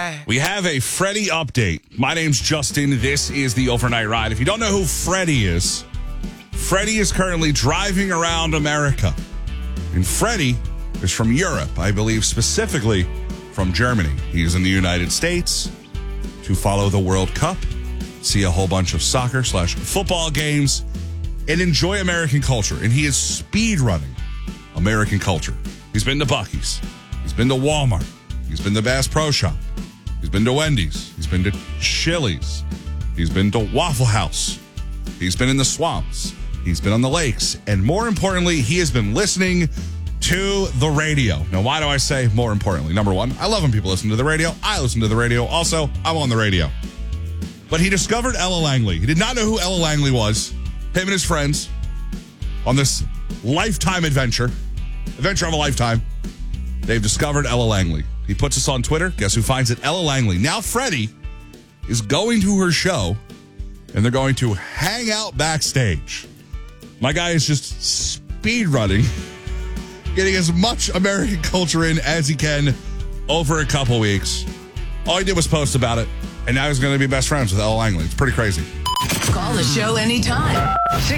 We have a Freddie update. My name's Justin. This is the Overnight Ride. If you don't know who Freddie is currently driving around America. And Freddie is from Europe, I believe specifically from Germany. He is in the United States to follow the World Cup, see a whole bunch of soccer/football games, and enjoy American culture. And he is speed running American culture. He's been to Buc-ee's. He's been to Walmart. He's been to Bass Pro Shop. He's been to Wendy's. He's been to Chili's. He's been to Waffle House. He's been in the swamps. He's been on the lakes. And more importantly, he has been listening to the radio. Now, why do I say more importantly? Number one, I love when people listen to the radio. I listen to the radio. Also, I'm on the radio. But he discovered Ella Langley. He did not know who Ella Langley was. Him and his friends on this lifetime adventure of a lifetime. They've discovered Ella Langley. He puts us on Twitter. Guess who finds it? Ella Langley. Now Freddie is going to her show, and they're going to hang out backstage. My guy is just speed running, getting as much American culture in as he can over a couple weeks. All he did was post about it, and now he's going to be best friends with Ella Langley. It's pretty crazy. Call the show anytime.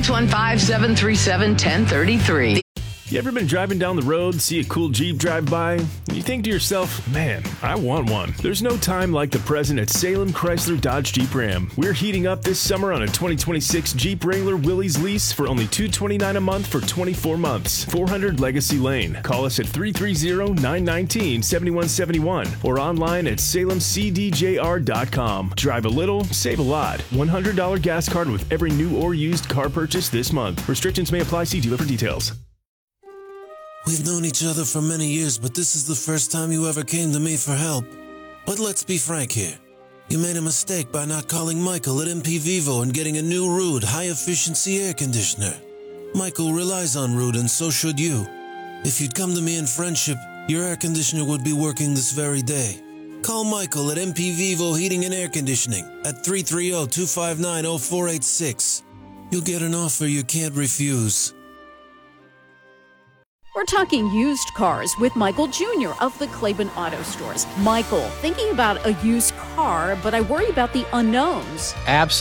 615-737-1033. You ever been driving down the road, see a cool Jeep drive by, and you think to yourself, man, I want one. There's no time like the present at Salem Chrysler Dodge Jeep Ram. We're heating up this summer on a 2026 Jeep Wrangler Willys lease for only $229 a month for 24 months. 400 Legacy Lane. Call us at 330-919-7171 or online at salemcdjr.com. Drive a little, save a lot. $100 gas card with every new or used car purchase this month. Restrictions may apply. See dealer for details. We've known each other for many years, but this is the first time you ever came to me for help. But let's be frank here. You made a mistake by not calling Michael at MP Vivo and getting a new Ruud high-efficiency air conditioner. Michael relies on Ruud, and so should you. If you'd come to me in friendship, your air conditioner would be working this very day. Call Michael at MP Vivo Heating and Air Conditioning at 330-259-0486. You'll get an offer you can't refuse. We're talking used cars with Michael Jr. of the Claiborne Auto Stores. Michael, thinking about a used car, but I worry about the unknowns. Absolutely.